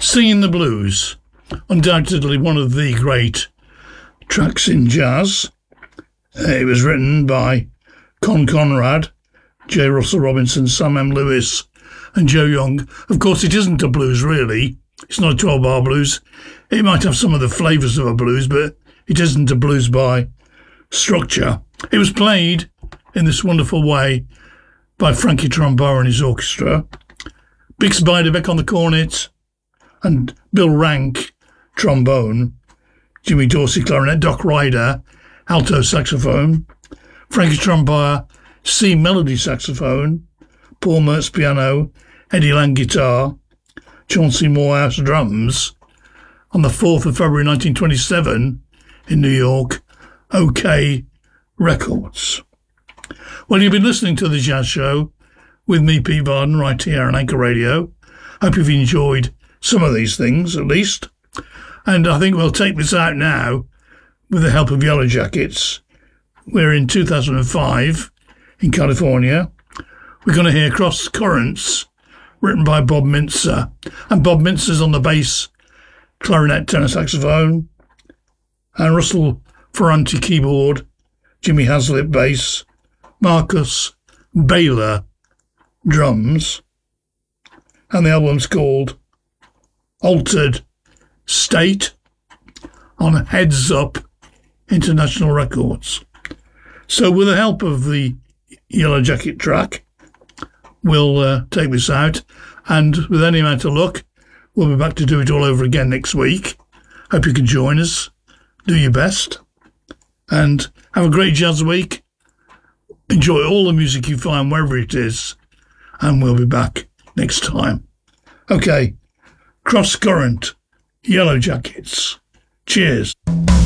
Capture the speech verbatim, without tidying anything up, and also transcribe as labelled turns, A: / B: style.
A: Singing the Blues, undoubtedly one of the great tracks in jazz. Uh, it was written by Con Conrad, J. Russell Robinson, Sam M. Lewis and Joe Young. Of course, it isn't a blues, really. It's not a twelve-bar blues. It might have some of the flavours of a blues, but it isn't a blues by structure. It was played in this wonderful way by Frankie Trumbo and his orchestra, Bix Beiderbecke on the cornet, and Bill Rank, trombone, Jimmy Dorsey, clarinet, Doc Ryder, alto saxophone, Frankie Trumbo, C melody saxophone, Paul Mertz piano, Eddie Lang guitar, Chauncey Morehouse drums, on the fourth of February nineteen twenty-seven in New York, OK Records. Well, you've been listening to The Jazz Show with me, Pete Varden, right here on Anchor Radio. Hope you've enjoyed some of these things, at least. And I think we'll take this out now with the help of Yellow Jackets. We're in two thousand five in California. We're going to hear Cross Currents, written by Bob Mintzer. And Bob Mintzer's on the bass, clarinet, tenor saxophone, and Russell Ferranti keyboard, Jimmy Haslip bass, Marcus Baylor drums. And the album's called Altered State on Heads Up International Records. So with the help of the Yellow Jacket track, we'll uh, take this out, and with any amount of luck, we'll be back to do it all over again next week. Hope you can join us. Do your best. And have a great jazz week. Enjoy all the music you find wherever it is. And we'll be back next time. Okay. Cross Current, Yellow Jackets. Cheers.